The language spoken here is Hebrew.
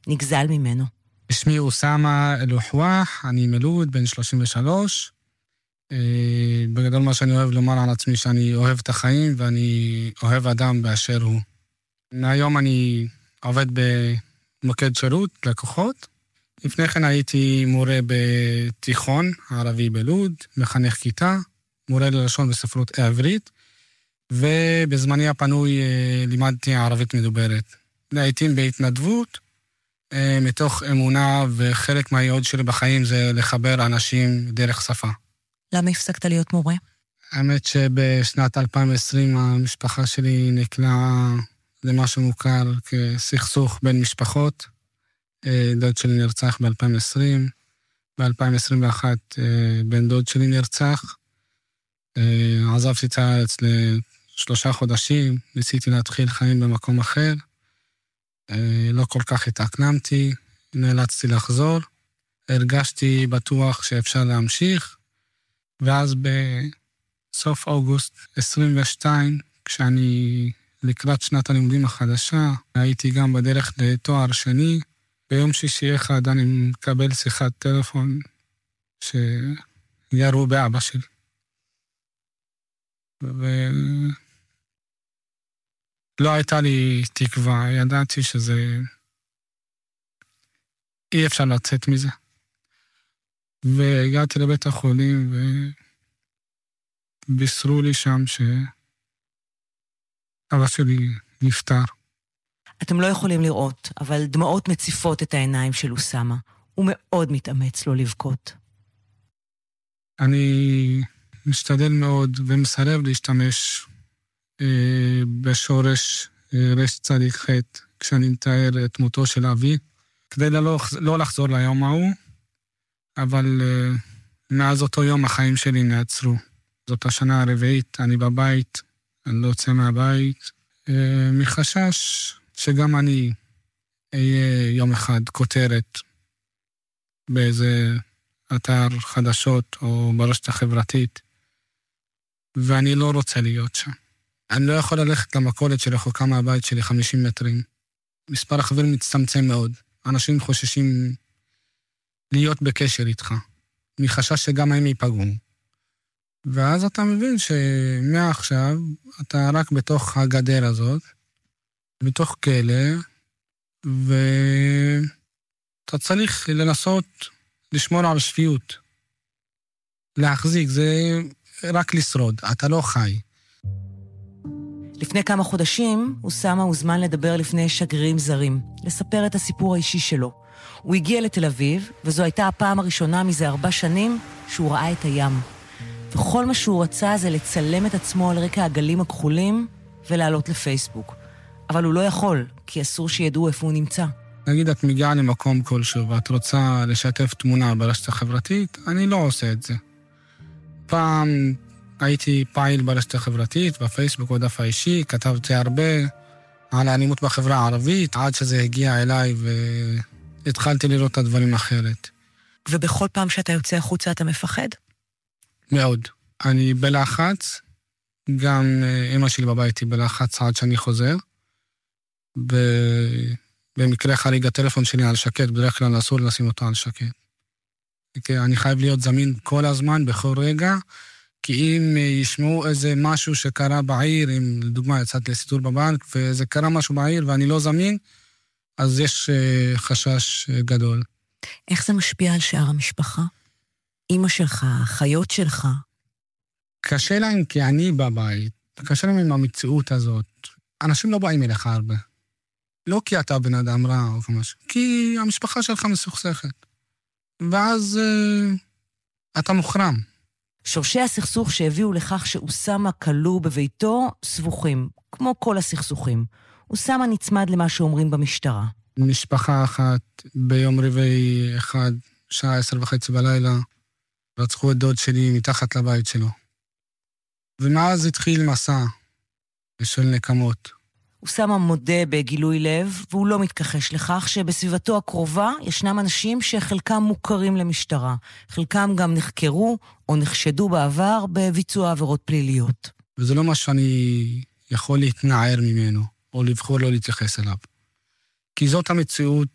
נגזל ממנו. שמי אוסאמה אלוחווח, אני מלוד, בן 33. בגדול מה שאני אוהב לומר על עצמי שאני אוהב את החיים ואני אוהב אדם באשר הוא. היום אני עובד במוקד שירות לקוחות. לפני כן הייתי מורה בתיכון ערבי בלוד, מחנך כיתה, מורה ללשון בספרות עברית, ובזמני הפנוי לימדתי ערבית מדוברת. לעתים בהתנדבות, מתוך אמונה, וחלק מהייעוד שלי בחיים זה לחבר אנשים דרך שפה. למה הפסקת להיות מורה? האמת שבשנת 2020 המשפחה שלי נקלעה למשהו מוכר כסכסוך בין משפחות. דוד שלי נרצח ב-2020, ב-2021 בן דוד שלי נרצח. עזבתי את הארץ ל3 חודשים, ניסיתי להתחיל חיים במקום אחר. לא כל כך התאקלמתי, נאלצתי לחזור. הרגשתי בטוח שאפשר להמשיך, ואז בסוף אוגוסט 22, כשאני לקראת שנת הלימודים החדשה, הייתי גם בדרך לתואר שני. ביום שישי אחד אני מקבל שיחת טלפון שירו באבא שלי. לא הייתה לי תקווה, ידעתי שזה אי אפשר לצאת מזה. והגעתי לבית החולים ובישרו לי שם שאבא שלי נפטר. אתם לא יכולים לראות, אבל דמעות מציפות את העיניים של אוסאמה. הוא מאוד מתאמץ לו לבכות. אני משתדל מאוד ומסרב להשתמש בשורש רש צדיק חטא, כשאני מתאר את מותו של אבי, כדי לא לחזור ליום ההוא, אבל מאז אותו יום החיים שלי נעצרו. זאת השנה הרביעית, אני בבית, אני לא יוצא מהבית, מחשש שגם אני אהיה יום אחד כותרת באיזה אתר חדשות או ברשת החברתית, ואני לא רוצה להיות שם. אני לא יכול ללכת למכולת שרחוקה מהבית שלי 50 מטרים. מספר החברים מצטמצם מאוד. אנשים חוששים להיות בקשר איתך, מחשש שגם הם ייפגעו. ואז אתה מבין שמעכשיו אתה רק בתוך הגדר הזאת, בתוך כלא, ואתה צריך לנסות לשמור על שפיות. להחזיק, זה רק לשרוד, אתה לא חי. לפני כמה חודשים, אוסאמה הוזמן לדבר לפני שגרירים זרים, לספר את הסיפור האישי שלו. הוא הגיע לתל אביב, וזו הייתה הפעם הראשונה מזה 4 שנים שהוא ראה את הים. וכל מה שהוא רצה זה לצלם את עצמו על רקע הגלים הכחולים ולעלות לפייסבוק. אבל הוא לא יכול, כי אסור שידעו איפה הוא נמצא. נגיד את מגיעה למקום כלשהו ואת רוצה לשתף תמונה ברשת החברתית, אני לא עושה את זה. פעם הייתי פעיל ברשת החברתית, בפייסבוק או דף האישי, כתבתי הרבה על האלימות בחברה הערבית, עד שזה הגיע אליי והתחלתי לראות את הדברים אחרת. ובכל פעם שאתה יוצא החוצה אתה מפחד? מאוד. אני בלחץ, גם אמא שלי בבית היא בלחץ עד שאני חוזר. במקרה חריג הטלפון שלי על שקט, בדרך כלל אסור לשים אותו על שקט. אני חייב להיות זמין כל הזמן, בכל רגע, כי אם ישמעו איזה משהו שקרה בעיר, אם לדוגמה יצאת לסידור בבנק, וזה קרה משהו בעיר ואני לא זמין, אז יש חשש גדול. איך זה משפיע על שאר המשפחה? אמא שלך, החיות שלך? קשה להם כי אני בבית, קשה להם עם המציאות הזאת. אנשים לא באים אליך הרבה. לא כי אתה בן אדם רע או משהו, כי המשפחה שלך מסוכסכת. ואז אתה מוחרם. שורשי הסכסוך שהביאו לכך שאוסאמה כלוא בביתו סבוכים, כמו כל הסכסוכים. אוסאמה נצמד למה שאומרים במשטרה. משפחה אחת ביום רביעי אחד, שעה 10:30 בלילה, רצחו את דוד שלי מתחת לבית שלו. ומאז התחיל מסע של נקמות. אוסאמה מודה בגילוי לב, והוא לא מתכחש לכך שבסביבתו הקרובה ישנם אנשים שחלקם מוכרים למשטרה. חלקם גם נחקרו או נחשדו בעבר בביצוע עבירות פליליות. וזה לא מה שאני יכול להתנער ממנו, או לבחור לא להתייחס אליו. כי זאת המציאות